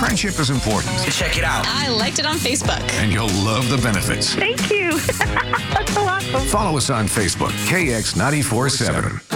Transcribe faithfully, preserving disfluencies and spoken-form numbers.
Friendship is important. Check it out. I liked it on Facebook. And you'll love the benefits. Thank you. That's so awesome. Follow us on Facebook, K X nine four seven.